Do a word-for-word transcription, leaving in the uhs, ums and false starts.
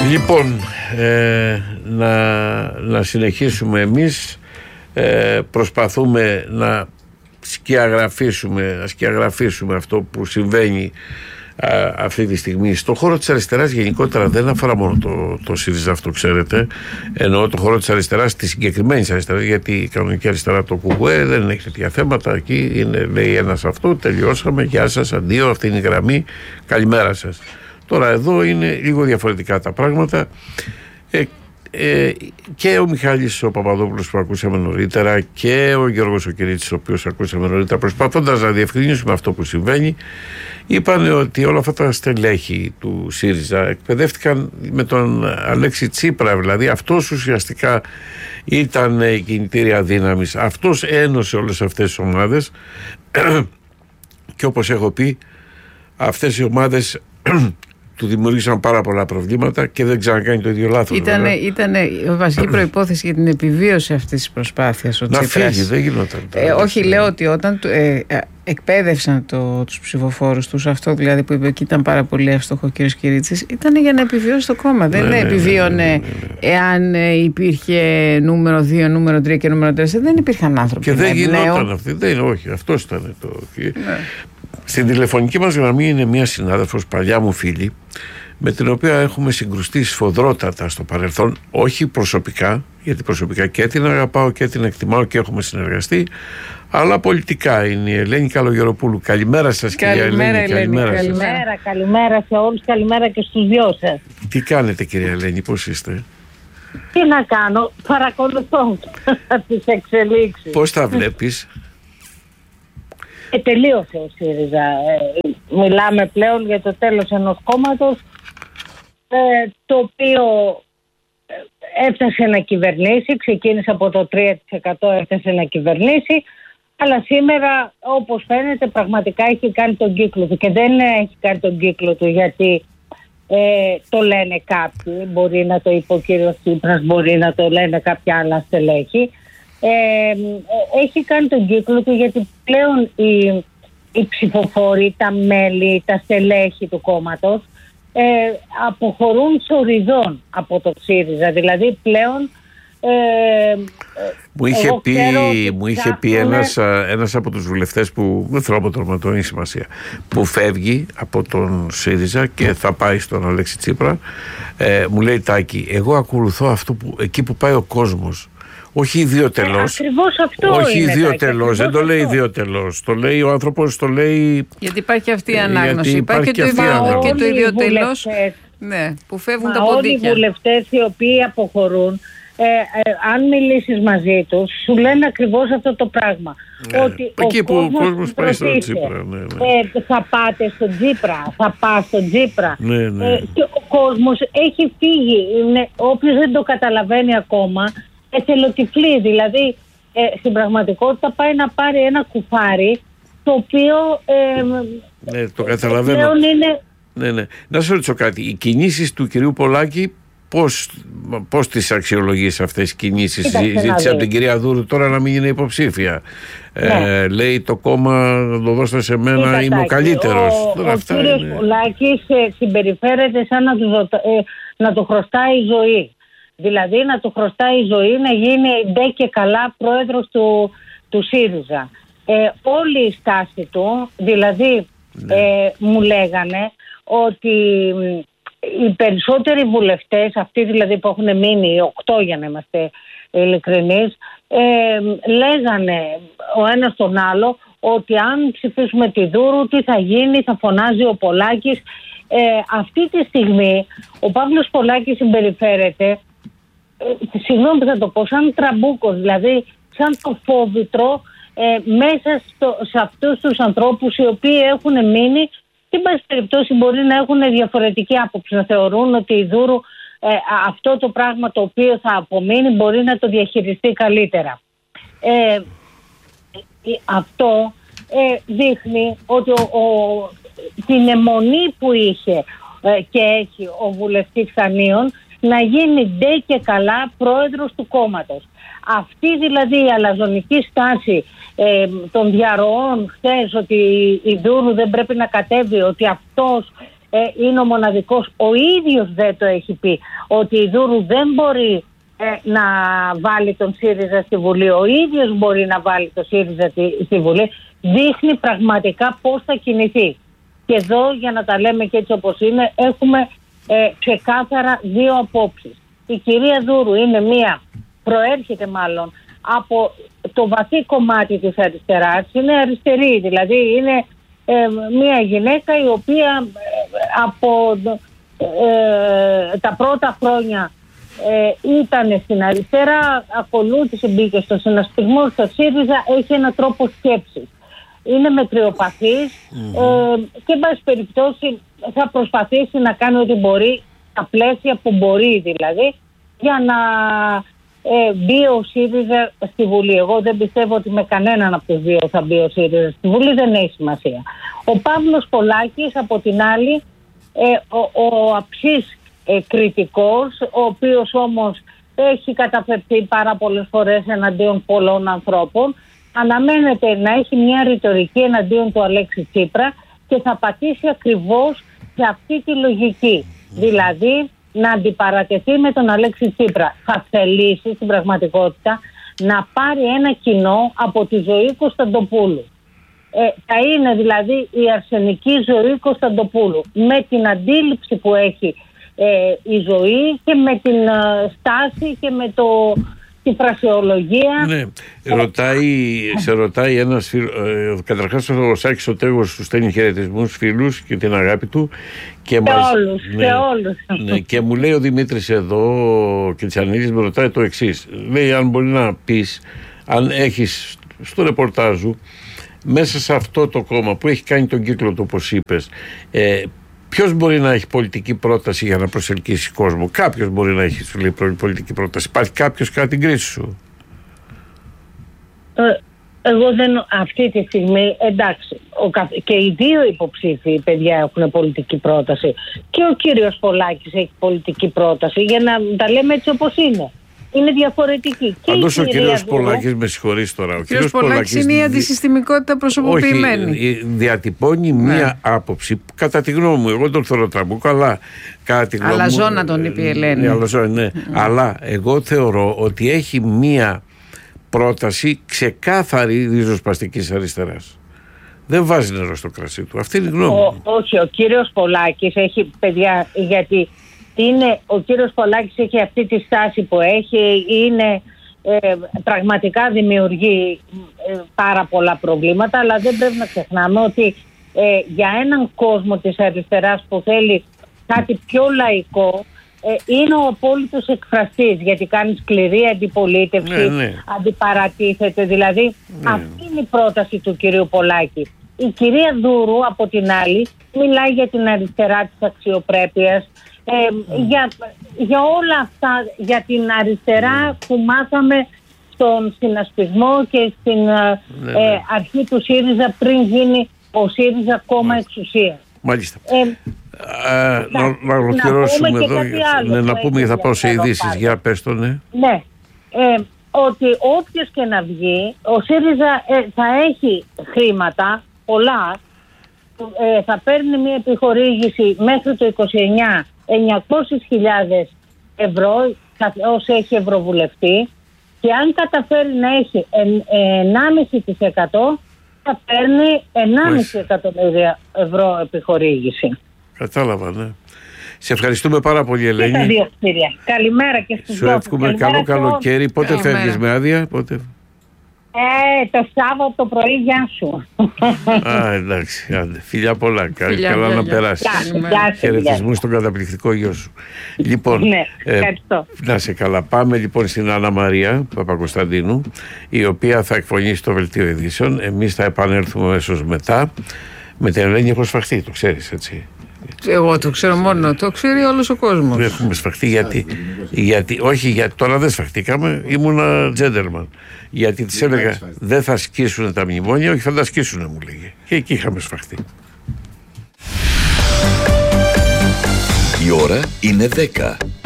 Λοιπόν, ε, να, να συνεχίσουμε εμείς. Ε, προσπαθούμε να σκιαγραφίσουμε, να σκιαγραφίσουμε αυτό που συμβαίνει α, αυτή τη στιγμή στον χώρο της αριστεράς γενικότερα. Δεν αφορά μόνο το, το ΣΥΡΙΖΑ, αυτό ξέρετε. Εννοώ το χώρο της αριστεράς, της συγκεκριμένης αριστεράς, γιατί η κανονική αριστερά, το ΚΚΕ, δεν έχει τέτοια θέματα. Εκεί είναι, λέει ένας αυτό, τελειώσαμε, γεια σας, αντίο, αυτή είναι η γραμμή, καλημέρα σας. Τώρα εδώ είναι λίγο διαφορετικά τα πράγματα. ε, Ε, και ο Μιχάλης ο Παπαδόπουλος που ακούσαμε νωρίτερα και ο Γιώργος ο Κυρίτσης, ο οποίος ακούσαμε νωρίτερα, προσπαθώντας να διευκρινίσουμε αυτό που συμβαίνει, είπαν ότι όλα αυτά τα στελέχη του ΣΥΡΙΖΑ εκπαιδεύτηκαν με τον Αλέξη Τσίπρα. Δηλαδή αυτός ουσιαστικά ήταν η κινητήρια δύναμης, αυτός ένωσε όλες αυτές τις ομάδες και όπως έχω πει, αυτές οι ομάδες του δημιούργησαν πάρα πολλά προβλήματα και δεν ξανακάνει το ίδιο λάθος. Ήταν, ήταν βασική προϋπόθεση για την επιβίωση αυτής της προσπάθειας. Να φύγει, δεν γινόταν. Ε, όχι, λέω ότι όταν ε, εκπαίδευσαν το, τους ψηφοφόρους τους, αυτό δηλαδή που είπε και ήταν πάρα πολύ εύστοχο ο κ. Κυρίτσης, ήταν για να επιβιώσει το κόμμα. Δεν ναι, ναι, επιβίωνε ναι, ναι, ναι, ναι. εάν υπήρχε νούμερο δύο, νούμερο τρία και νούμερο τέσσερα. Δεν υπήρχαν άνθρωποι. Και δεν γινόταν νέο. αυτή. Δεν, όχι, αυτό ήταν το. Ναι. Στην τηλεφωνική μας γραμμή είναι μια συνάδελφος, παλιά μου φίλη, με την οποία έχουμε συγκρουστεί σφοδρότατα στο παρελθόν, όχι προσωπικά, γιατί προσωπικά και την αγαπάω και την εκτιμάω και έχουμε συνεργαστεί, αλλά πολιτικά. Είναι η Ελένη Καλογεροπούλου. Καλημέρα σας, κυρία Ελένη. Ελένη. Καλημέρα, καλημέρα, καλημέρα σε όλους, καλημέρα και στους δυο σας. Τι κάνετε, κυρία Ελένη, πώς είστε? Τι να κάνω, παρακολουθώ τις εξελίξεις. Πώς τα βλέπεις? Ε, τελείωσε ο ΣΥΡΙΖΑ. Ε, μιλάμε πλέον για το τέλος ενός κόμματος ε, το οποίο έφτασε να κυβερνήσει, ξεκίνησε από το τρία τοις εκατό, έφτασε να κυβερνήσει, αλλά σήμερα όπως φαίνεται πραγματικά έχει κάνει τον κύκλο του και δεν έχει κάνει τον κύκλο του γιατί ε, το λένε κάποιοι, μπορεί να το είπε ο κύριος Τσίπρας, μπορεί να το λένε κάποια άλλα στελέχη. Ε, έχει κάνει τον κύκλο του γιατί πλέον οι, οι ψηφοφόροι, τα μέλη, τα στελέχη του κόμματος ε, αποχωρούν σοριδών από το ΣΥΡΙΖΑ. Δηλαδή πλέον ε, μου είχε πει, μου είχε πει ένας, ένας από τους βουλευτές που δεν θέλω από το όνομα, έχει σημασία, που φεύγει από τον ΣΥΡΙΖΑ και θα πάει στον Αλέξη Τσίπρα, ε, μου λέει Τάκη, εγώ ακολουθώ αυτό που, εκεί που πάει ο κόσμος. Όχι ιδιωτελώς. Ε, ακριβώς αυτό Όχι είναι. ιδιωτελώς. Δεν το λέει ιδιωτελώς. Το λέει ο άνθρωπος, το λέει. Γιατί υπάρχει αυτή η ανάγνωση. Υπάρχει, υπάρχει και, το και το ιδιωτελώς. Ναι, που φεύγουν τα ποντίκια. Όλοι οι βουλευτές οι οποίοι αποχωρούν, ε, ε, αν μιλήσεις μαζί τους, σου λένε ακριβώς αυτό το πράγμα. Ναι. Ότι εκεί ο που ο κόσμος πάει στον Τσίπρα. Ναι, ναι. Ε, θα πάτε στον Τσίπρα, θα πας στον Τσίπρα. Ναι, ναι. Ε, και ο κόσμος έχει φύγει. Είναι, όποιος δεν το καταλαβαίνει ακόμα, εθελοτυφλή, δηλαδή ε, στην πραγματικότητα πάει να πάρει ένα κουφάρι το οποίο ε, ναι, το καταλαβαίνω. πλέον είναι... Ναι, ναι. Να σε ρωτήσω κάτι, οι κινήσεις του κυρίου Πολάκη πώς, πώς τις αξιολογείς αυτές οι κινήσεις? Ζήτησε από την κυρία Δούρου τώρα να μην είναι υποψήφια. Ναι. Ε, λέει το κόμμα να το δώσετε σε μένα, Κοίτα, είμαι ο καλύτερος. Ο, τώρα, ο κύριος είναι... Πολάκης ε, συμπεριφέρεται σαν να του, ε, να του χρωστάει η ζωή. Δηλαδή να του χρωστάει η ζωή να γίνει ντε και καλά πρόεδρος του, του ΣΥΡΙΖΑ. Ε, όλη η στάση του, δηλαδή ναι. ε, μου λέγανε ότι οι περισσότεροι βουλευτές, αυτοί δηλαδή που έχουν μείνει, οι οκτώ για να είμαστε ειλικρινείς, ε, λέγανε ο ένας τον άλλο ότι αν ψηφίσουμε τη Δούρου τι θα γίνει, θα φωνάζει ο Πολάκης. Ε, αυτή τη στιγμή ο Παύλος Πολάκης συμπεριφέρεται, Ε, συγγνώμη θα το πω, σαν τραμπούκος, δηλαδή σαν το φόβητρο ε, μέσα στο, σε αυτούς τους ανθρώπους οι οποίοι έχουν μείνει, στην πάση περιπτώσει μπορεί να έχουν διαφορετική άποψη, να θεωρούν ότι η Δούρου ε, αυτό το πράγμα το οποίο θα απομείνει μπορεί να το διαχειριστεί καλύτερα. Ε, αυτό ε, δείχνει ότι ο, ο, την αιμονή που είχε ε, και έχει ο βουλευτής Χανίων να γίνει ντε και καλά πρόεδρος του κόμματος. Αυτή δηλαδή η αλαζονική στάση ε, των διαρροών χθες ότι η Δούρου δεν πρέπει να κατέβει, ότι αυτός ε, είναι ο μοναδικός, ο ίδιος δεν το έχει πει, ότι η Δούρου δεν μπορεί ε, να βάλει τον ΣΥΡΙΖΑ στη Βουλή, ο ίδιος μπορεί να βάλει τον ΣΥΡΙΖΑ στη Βουλή, δείχνει πραγματικά πώς θα κινηθεί. Και εδώ, για να τα λέμε και έτσι όπως είναι, έχουμε ε, ξεκάθαρα δύο απόψεις. Η κυρία Δούρου είναι μία, προέρχεται μάλλον από το βαθύ κομμάτι της αριστεράς, είναι αριστερή, δηλαδή είναι ε, μία γυναίκα η οποία ε, από ε, τα πρώτα χρόνια ε, ήταν στην αριστερά, ακολούθησε, μπήκε στο συνασπισμό, στο ΣΥΡΙΖΑ, έχει έναν τρόπο σκέψης. Είναι μετριοπαθής mm-hmm. ε, και εν πάση περιπτώσει θα προσπαθήσει να κάνει ό,τι μπορεί, τα πλαίσια που μπορεί δηλαδή, για να ε, μπει ο ΣΥΡΙΖΑ στη Βουλή. Εγώ δεν πιστεύω ότι με κανέναν από τους δύο θα μπει ο ΣΥΡΙΖΑ στη Βουλή, δεν έχει σημασία. Ο Παύλος Πολάκης από την άλλη, ε, ο, ο αψής ε, κριτικός, ο οποίος όμως έχει καταφερθεί πάρα πολλές φορές εναντίον πολλών ανθρώπων, αναμένεται να έχει μια ρητορική εναντίον του Αλέξη Τσίπρα και θα πατήσει ακριβώς σε αυτή τη λογική. Δηλαδή να αντιπαρατεθεί με τον Αλέξη Τσίπρα. Θα θελήσει στην πραγματικότητα να πάρει ένα κοινό από τη ζωή Κωνσταντοπούλου. Ε, θα είναι δηλαδή η αρσενική ζωή Κωνσταντοπούλου, με την αντίληψη που έχει ε, η ζωή και με την ε, στάση και με το... τη φρασιολογία. Ναι, ρωτάει, σε ρωτάει ένας φίλος, ε, καταρχάς ο Σάκης ο Τέγος σου στέλνει χαιρετισμούς, φίλους και την αγάπη του και σε μας, όλους, ναι, σε όλους. Ναι, και μου λέει ο Δημήτρης εδώ και Τσανίδης με ρωτάει το εξής, λέει αν μπορεί να πεις, αν έχεις στο ρεπορτάζ σου μέσα σε αυτό το κόμμα που έχει κάνει τον κύκλο του όπως είπες, ε, ποιος μπορεί να έχει πολιτική πρόταση για να προσελκύσει κόσμο? Κάποιος μπορεί να έχει, σου λέει, πολιτική πρόταση. Υπάρχει κάποιος κατά την κρίση σου? Ε, εγώ δεν, αυτή τη στιγμή, εντάξει, ο, και οι δύο υποψήφοι παιδιά έχουν πολιτική πρόταση. Και ο κύριος Πολάκης έχει πολιτική πρόταση, για να τα λέμε έτσι όπως είναι. Είναι διαφορετική. Πάντως ο κύριος Πολάκης, με συγχωρείς τώρα. Ο κύριος Πολάκης είναι η αντισυστημικότητα προσωποποιημένη. Όχι, διατυπώνει ναι. μία άποψη που κατά τη γνώμη μου, εγώ τον θεωρώ τραμπούκο, αλλά κατά τη γνώμη μου. Αλαζόνα τον είπε η Ελένη. Ναι, αλαζόνα, ναι. Mm. Αλλά εγώ θεωρώ ότι έχει μία πρόταση ξεκάθαρη ριζοσπαστικής αριστεράς. Δεν βάζει νερό στο κρασί του. Αυτή είναι η γνώμη μου. Όχι, ο κύριος Πολάκης έχει, παιδιά, γιατί. Είναι, ο κύριος Πολάκης έχει αυτή τη στάση που έχει, είναι ε, πραγματικά δημιουργεί ε, πάρα πολλά προβλήματα, αλλά δεν πρέπει να ξεχνάμε ότι ε, για έναν κόσμο της αριστεράς που θέλει κάτι πιο λαϊκό, ε, είναι ο απόλυτος εκφραστής, γιατί κάνει σκληρή αντιπολίτευση, ναι, ναι. αντιπαρατίθεται, δηλαδή ναι. αυτή είναι η πρόταση του κυρίου Πολάκη. Η κυρία Δούρου από την άλλη μιλάει για την αριστερά της αξιοπρέπειας, Ε, mm. για, για όλα αυτά, για την αριστερά mm. που μάθαμε στον συνασπισμό και στην mm. ε, αρχή του ΣΥΡΙΖΑ πριν γίνει ο ΣΥΡΙΖΑ κόμμα mm. εξουσία. Μάλιστα. Ε, Α, να, να, να ολοκληρώσουμε εδώ, ναι, να πούμε, θα πάω σε ειδήσεις, για πες το, ναι. Ναι, ε, ότι όποιος και να βγει, ο ΣΥΡΙΖΑ ε, θα έχει χρήματα, πολλά, ε, θα παίρνει μια επιχορήγηση μέχρι το είκοσι εννιά εννιακόσιες χιλιάδες ευρώ ως έχει ευρωβουλευτή, και αν καταφέρει να έχει ενάμιση τοις εκατό θα παίρνει ενάμιση εκατομμύρια ευρώ επιχορήγηση. Κατάλαβα, ναι. Σε ευχαριστούμε πάρα πολύ, Ελένη. Και τα δύο κτίρια. Καλημέρα και στους δυο. Σου εύχομαι καλό καλοκαίρι. Πότε Καλημέρα. φεύγεις με άδεια? Πότε... Ε, το Σάββατο το πρωί, γεια σου. Α, εντάξει, άντε. Φιλιά πολλά. Φιλιά, καλά φιλιά, να περάσεις. Χαιρετισμούς στον καταπληκτικό γιο σου. Λοιπόν, ναι, ε, να σε καλά. Πάμε λοιπόν στην Άννα Μαρία Παπακοσταντίνου, η οποία θα εκφωνήσει το Βελτίο Ειδήσεων. Εμείς θα επανέλθουμε αμέσως μετά. Με την Ελένη έχω σφαχτεί, το ξέρεις, έτσι. Εγώ το ξέρω μόνο, το ξέρει όλος ο κόσμος. Δεν έχουμε σφαχτεί γιατί, γιατί, όχι γιατί τώρα δεν σφαχτήκαμε, ήμουνα τζέντερμαν. Γιατί της έλεγα δεν θα σκίσουν τα μνημόνια, όχι θα τα σκίσουν, μου λέγε. Και εκεί είχαμε σφαχτεί. Η ώρα είναι δέκα.